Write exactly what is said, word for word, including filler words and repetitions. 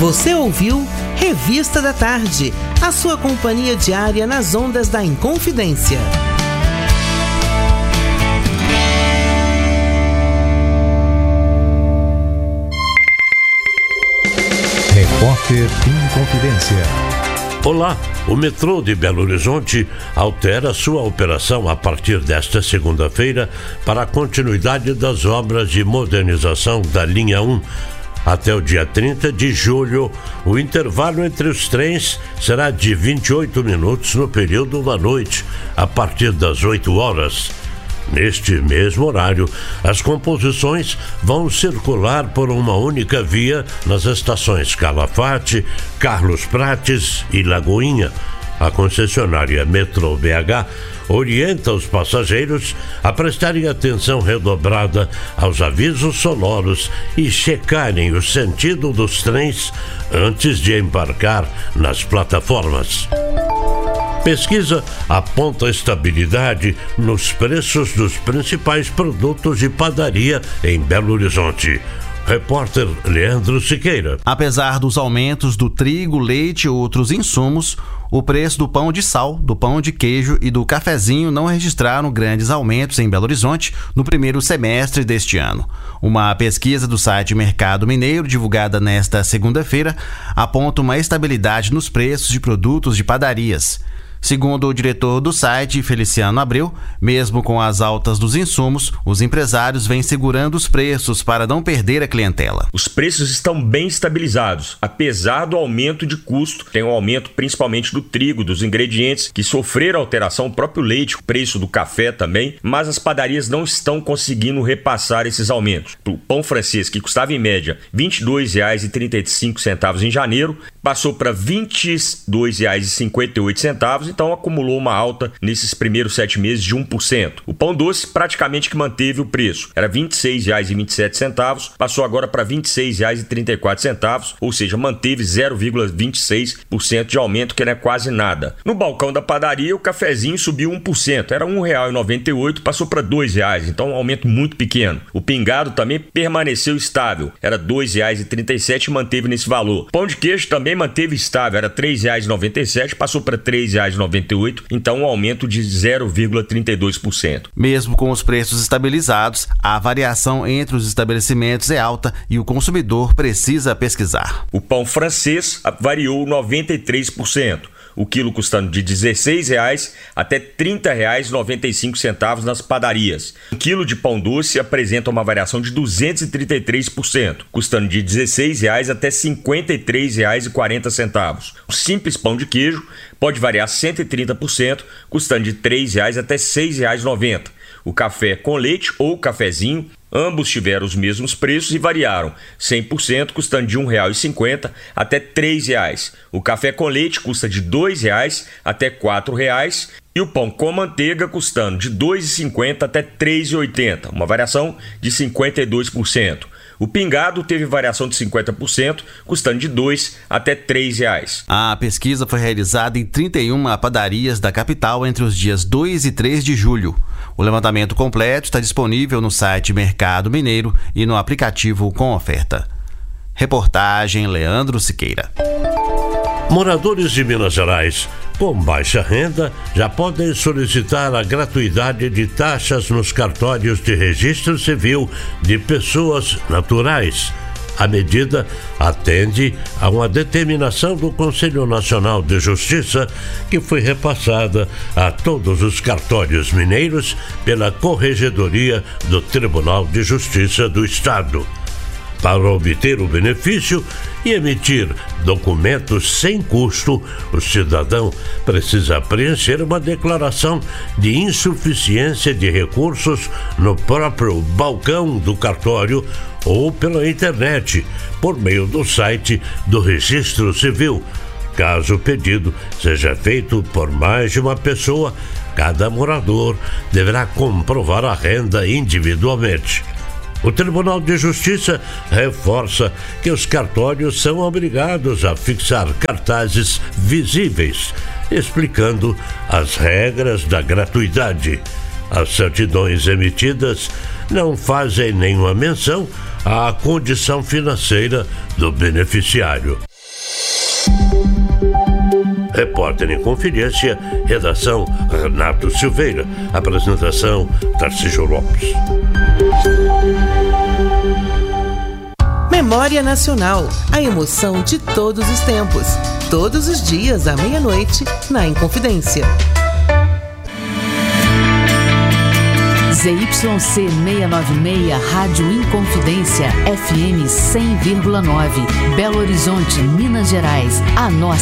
Você ouviu Revista da Tarde, a sua companhia diária nas ondas da Inconfidência. Repórter Inconfidência. Olá, o metrô de Belo Horizonte altera sua operação a partir desta segunda-feira para a continuidade das obras de modernização da linha um. Até o dia trinta de julho, o intervalo entre os trens será de vinte e oito minutos no período da noite, a partir das oito horas. Neste mesmo horário, as composições vão circular por uma única via nas estações Calafate, Carlos Prates e Lagoinha. A concessionária Metrô B H orienta os passageiros a prestarem atenção redobrada aos avisos sonoros e checarem o sentido dos trens antes de embarcar nas plataformas. Pesquisa aponta estabilidade nos preços dos principais produtos de padaria em Belo Horizonte. Repórter Leandro Siqueira. Apesar dos aumentos do trigo, leite e outros insumos, o preço do pão de sal, do pão de queijo e do cafezinho não registraram grandes aumentos em Belo Horizonte no primeiro semestre deste ano. Uma pesquisa do site Mercado Mineiro, divulgada nesta segunda-feira, aponta uma estabilidade nos preços de produtos de padarias. Segundo o diretor do site, Feliciano Abreu, mesmo com as altas dos insumos, os empresários vêm segurando os preços para não perder a clientela. Os preços estão bem estabilizados, apesar do aumento de custo. Tem um aumento principalmente do trigo, dos ingredientes, que sofreram alteração, o próprio leite, o preço do café também, mas as padarias não estão conseguindo repassar esses aumentos. O pão francês, que custava em média vinte e dois reais e trinta e cinco centavos em janeiro, passou para vinte e dois reais e cinquenta e oito centavos, então acumulou uma alta nesses primeiros sete meses de um por cento. O pão doce praticamente que manteve o preço. Era vinte e seis reais e vinte e sete centavos, passou agora para vinte e seis reais e trinta e quatro centavos, ou seja, manteve zero vírgula vinte e seis por cento de aumento, que não é quase nada. No balcão da padaria, o cafezinho subiu um por cento, era um real e noventa e oito centavos, passou para dois reais, então um aumento muito pequeno. O pingado também permaneceu estável, era dois reais e trinta e sete centavos e manteve nesse valor. Pão de queijo também manteve estável, era três reais e noventa e sete centavos, passou para três reais e noventa e oito centavos, então um aumento de zero vírgula trinta e dois por cento. Mesmo com os preços estabilizados, a variação entre os estabelecimentos é alta e o consumidor precisa pesquisar. O pão francês variou noventa e três por cento. O quilo custando de dezesseis reais até trinta reais e noventa e cinco centavos nas padarias. Um quilo de pão doce apresenta uma variação de duzentos e trinta e três por cento, custando de dezesseis reais até cinquenta e três reais e quarenta centavos. O simples pão de queijo pode variar cento e trinta por cento, custando de três reais até seis reais e noventa centavos. O café com leite ou cafezinho, ambos tiveram os mesmos preços e variaram cem por cento, custando de um real e cinquenta centavos até três reais. O café com leite custa de dois reais até quatro reais e o pão com manteiga custando de dois reais e cinquenta centavos até três reais e oitenta centavos, uma variação de cinquenta e dois por cento. O pingado teve variação de cinquenta por cento, custando de dois até três reais. A pesquisa foi realizada em trinta e uma padarias da capital entre os dias dois e três de julho. O levantamento completo está disponível no site Mercado Mineiro e no aplicativo Com Oferta. Reportagem Leandro Siqueira. Moradores de Minas Gerais com baixa renda já podem solicitar a gratuidade de taxas nos cartórios de registro civil de pessoas naturais. A medida atende a uma determinação do Conselho Nacional de Justiça que foi repassada a todos os cartórios mineiros pela Corregedoria do Tribunal de Justiça do Estado. Para obter o benefício e emitir documentos sem custo, o cidadão precisa preencher uma declaração de insuficiência de recursos no próprio balcão do cartório ou pela internet, por meio do site do Registro Civil. Caso o pedido seja feito por mais de uma pessoa, cada morador deverá comprovar a renda individualmente. O Tribunal de Justiça reforça que os cartórios são obrigados a fixar cartazes visíveis, explicando as regras da gratuidade. As certidões emitidas não fazem nenhuma menção à condição financeira do beneficiário. Repórter em Confidência, redação Renato Silveira, apresentação Tarcísio Lopes. Memória Nacional, a emoção de todos os tempos, todos os dias à meia-noite na Inconfidência. Z Y C seiscentos e noventa e seis, Rádio Inconfidência, F M cem vírgula nove, Belo Horizonte, Minas Gerais, a nossa